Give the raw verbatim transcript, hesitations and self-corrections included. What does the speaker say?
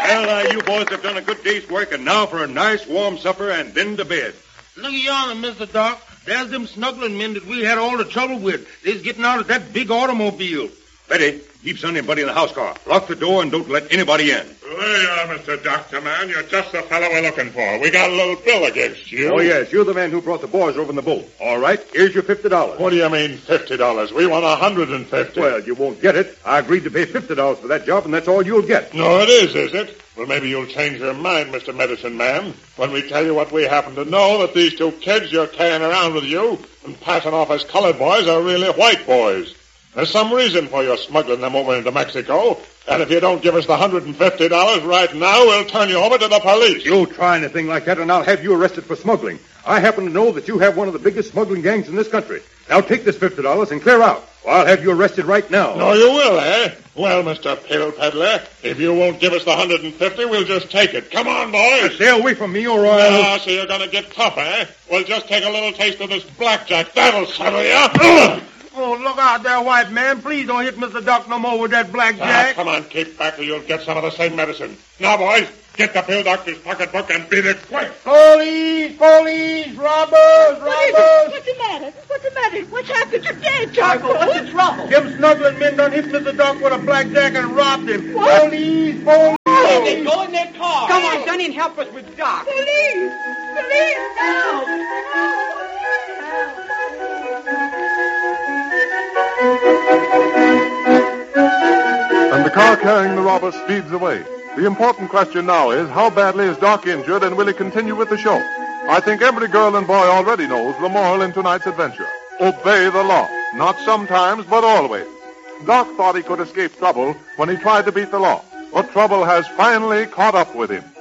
Well, uh, you boys have done a good day's work, and now for a nice warm supper and then to bed. Look yonder, Mister Doc. There's them snuggling men that we had all the trouble with. They's getting out of that big automobile. Betty, keep Sonny and Buddy in the house car. Lock the door and don't let anybody in. There you are, Mister Doctor Man. You're just the fellow we're looking for. We got a little bill against you. Oh, yes. You're the man who brought the boys over in the boat. All right. Here's your fifty dollars. What do you mean, fifty dollars? We want one hundred fifty dollars. Well, you won't get it. I agreed to pay fifty dollars for that job, and that's all you'll get. No, it is, is it? Well, maybe you'll change your mind, Mister Medicine Man, when we tell you what we happen to know, that these two kids you're carrying around with you and passing off as colored boys are really white boys. There's some reason for your smuggling them over into Mexico, and if you don't give us the one hundred fifty dollars right now, we'll turn you over to the police. You try anything like that, and I'll have you arrested for smuggling. I happen to know that you have one of the biggest smuggling gangs in this country. Now take this fifty dollars and clear out, or I'll have you arrested right now. No, you will, eh? Well, Mister Pill Peddler, if you won't give us the one hundred fifty, we'll just take it. Come on, boys. Stay away from me, or I'll... Ah, so you're going to get tough, eh? Well, just take a little taste of this blackjack. That'll settle you. Oh, look out there, white man. Please don't hit Mister Doc no more with that blackjack. Ah, come on, keep back or you'll get some of the same medicine. Now, boys, get the pill doctor's pocketbook and beat it quick. Police, police, robbers, robbers. What's the matter? What's the matter? What's happened today, Charcoal? What's the trouble? Them snuggling men done hit Mister Doc with a blackjack and robbed him. What? Police, police. Hey, they go in their car. Come on, Sonny, and help us with Doc. Police! Police, help! And the car carrying the robber speeds away. The important question now is, how badly is Doc injured, and will he continue with the show? I think every girl and boy already knows the moral in tonight's adventure. Obey the law. Not sometimes, but always. Doc thought he could escape trouble when he tried to beat the law, but trouble has finally caught up with him.